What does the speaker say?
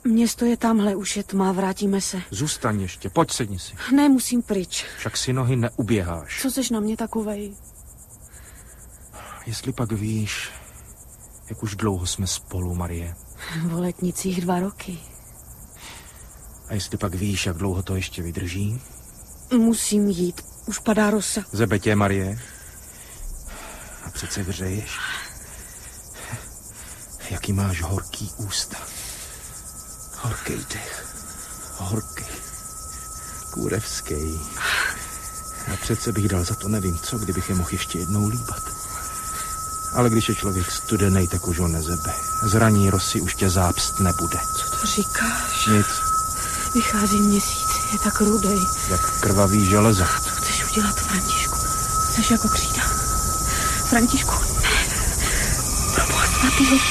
Město je tamhle, už je tma, vrátíme se. Zůstaň ještě, pojď, sedni si. Ne, musím pryč. Však si nohy neuběháš. Co seš na mě takovej? Jestli pak víš, jak už dlouho jsme spolu, Marie. V Letnicích 2 roky. A jestli pak víš, jak dlouho to ještě vydrží? Musím jít, už padá rosa. Zebe tě, Marie. A přece vřeješ. Jaký máš horký ústa. Horký dech. Horký. Kůrevský. A přece bych dal za to nevím co, kdybych je mohl ještě jednou líbat. Ale když je člověk studenej, tak už ho nezebe. Zraní rosy už tě zápst nebude. Co to říkáš? Nic. Vychází měsíc, je tak rudej. Jak krvavý železo. Co chceš udělat, Františku? Jseš jako křída. Františku, ne. Proboha svatýho,